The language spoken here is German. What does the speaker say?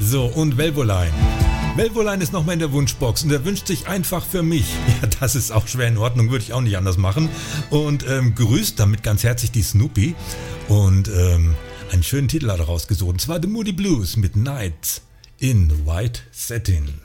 So, und Velvoline. Velvoline ist nochmal in der Wunschbox und er wünscht sich einfach für mich. Ja, das ist auch schwer in Ordnung, würde ich auch nicht anders machen. Und grüßt damit ganz herzlich die Snoopy. Und einen schönen Titel hat er rausgesucht. Und zwar The Moody Blues mit Nights in White Satin.